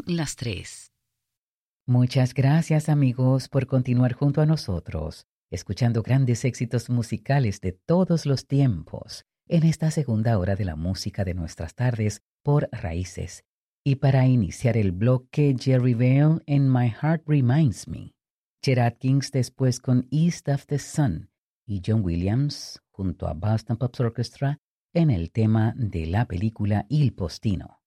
las 3. Muchas gracias amigos por continuar junto a nosotros, escuchando grandes éxitos musicales de todos los tiempos en esta segunda hora de la música de nuestras tardes por Raíces. Y para iniciar el bloque, Jerry Vale en My Heart Reminds Me, Chet Atkins después con East of the Sun y John Williams junto a Boston Pops Orchestra en el tema de la película Il Postino.